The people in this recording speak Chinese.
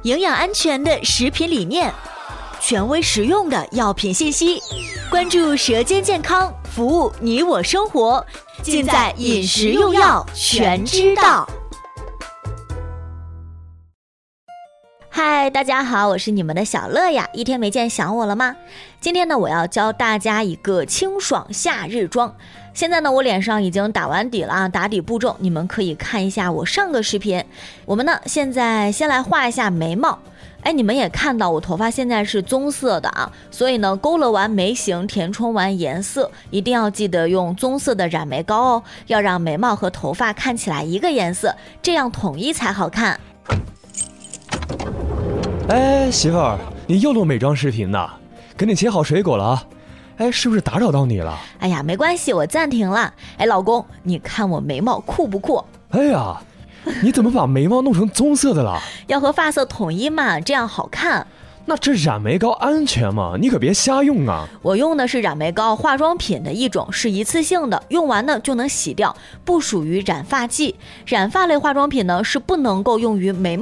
营养安全的食品理念，权威实用的药品信息，关注舌尖健康，服务你我生活，尽在饮食用药全知道。嗨，大家好，我是你们的小乐呀，一天没见想我了吗？今天呢，我要教大家一个清爽夏日妆。现在呢，我脸上已经打完底了啊，打底步骤你们可以看一下我上个视频。我们呢，现在先来画一下眉毛。你们也看到我头发现在是棕色的啊，所以呢，勾勒完眉形，填充完颜色，一定要记得用棕色的染眉膏哦，要让眉毛和头发看起来一个颜色，这样统一才好看。 媳妇儿，你又录美妆视频呢？赶紧切好水果了啊！是不是打扰到你了？ 没关系，我暂停了。老公，你看我眉毛酷不酷？ 你怎么把眉毛弄成棕色的了？ 要和发色统一嘛，这样好看。 那这染眉膏安全吗？你可别瞎用啊！ 我用的是染眉膏化妆品的一种，是一次性的，用完呢就能洗掉，不属于染发剂。染发类化妆品呢是不能够用于眉毛